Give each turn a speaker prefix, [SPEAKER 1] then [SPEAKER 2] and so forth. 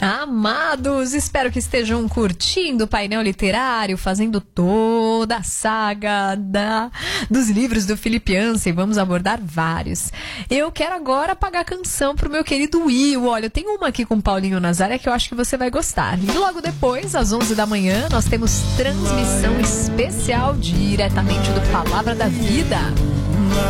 [SPEAKER 1] Amados, espero que estejam curtindo o painel literário, fazendo toda a saga dos livros do Philip Yancey. Vamos abordar vários. Eu quero agora pagar a canção pro meu querido Will. Olha, eu tenho uma aqui com o Paulinho Nazaré que eu acho que você vai gostar. E logo depois, às 11 da manhã, nós temos transmissão especial diretamente do Palavra da Vida.